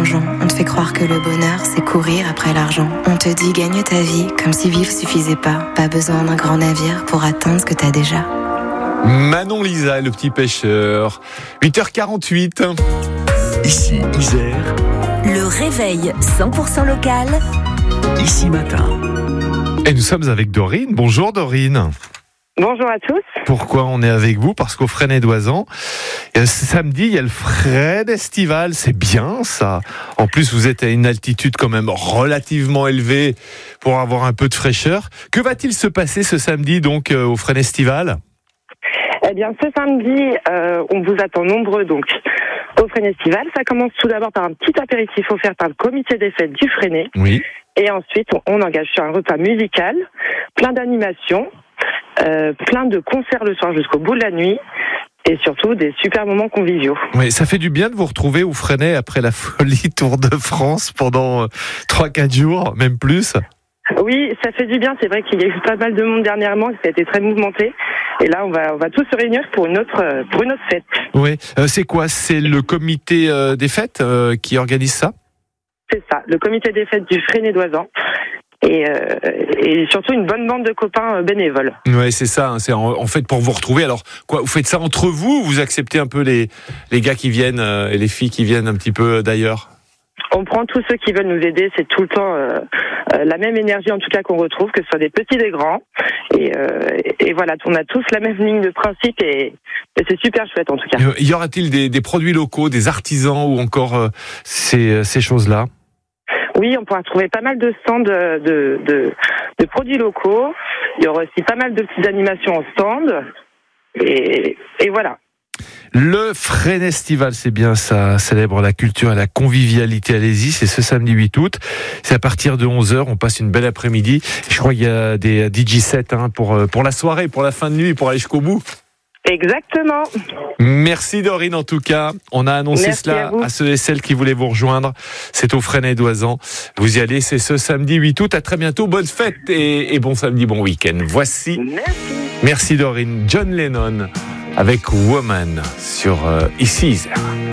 mensongeant. On te fait croire que le bonheur, c'est courir après l'argent. On te dit gagne ta vie, comme si vivre suffisait pas. Pas besoin d'un grand navire pour atteindre ce que t'as déjà. Manon Lisa, le petit pêcheur. 8h48. Ici, Isère. Le réveil 100% local. Ici matin. Et nous sommes avec Dorine. Bonjour Dorine. Bonjour à tous. Pourquoi on est avec vous? Parce qu'au Fresnay-d'Oisans, samedi, il y a le Fresnestival. C'est bien ça. En plus, vous êtes à une altitude quand même relativement élevée pour avoir un peu de fraîcheur. Que va-t-il se passer ce samedi donc au Fresnestival? Eh bien, ce samedi, on vous attend nombreux donc au Fresnestival. Ça commence tout d'abord par un petit apéritif offert par le comité des fêtes du Fresnay. Oui. Et ensuite, on engage sur un repas musical, plein d'animations, plein de concerts le soir jusqu'au bout de la nuit. Et surtout, des super moments conviviaux. Oui, ça fait du bien de vous retrouver au Fresnay après la folie Tour de France pendant 3-4 jours, même plus. Oui, ça fait du bien. C'est vrai qu'il y a eu pas mal de monde dernièrement, ça a été très mouvementé. Et là, on va tous se réunir pour une autre fête. Oui, c'est quoi? C'est le comité des fêtes qui organise ça? C'est ça, le comité des fêtes du Fresnay-d'Oisans. Et surtout une bonne bande de copains bénévoles. Oui, c'est ça. C'est en fait pour vous retrouver. Alors, quoi, vous faites ça entre vous ou vous acceptez un peu les gars qui viennent et les filles qui viennent un petit peu d'ailleurs? On prend tous ceux qui veulent nous aider. C'est tout le temps la même énergie, en tout cas, qu'on retrouve, que ce soit des petits, des grands. Et voilà, on a tous la même ligne de principe et c'est super chouette, en tout cas. Y aura-t-il des produits locaux, des artisans ou encore ces choses-là? Oui, on pourra trouver pas mal de stands de produits locaux. Il y aura aussi pas mal de petites animations en stand. Et voilà. Le Fresnestival, c'est bien ça, célèbre la culture et la convivialité. Allez-y, c'est ce samedi 8 août. C'est à partir de 11h, on passe une belle après-midi. Je crois qu'il y a des DJ sets pour la soirée, pour la fin de nuit, pour aller jusqu'au bout. Exactement. Merci Dorine en tout cas. On a annoncé cela à ceux et celles qui voulaient vous rejoindre. C'est au Fresnay-d'Oisans. Vous y allez, c'est ce samedi 8 août. À très bientôt, bonne fête et bon samedi, bon week-end. Voici. Merci Dorine. John Lennon avec Woman sur Ici Isère.